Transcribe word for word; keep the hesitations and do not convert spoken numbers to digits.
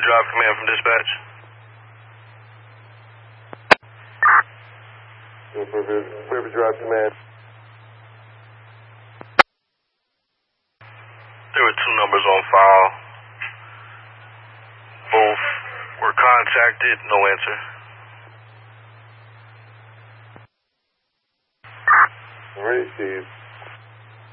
Drive command from dispatch. River Drive command. There were two numbers on file. Both were contacted, no answer. Ready, Steve.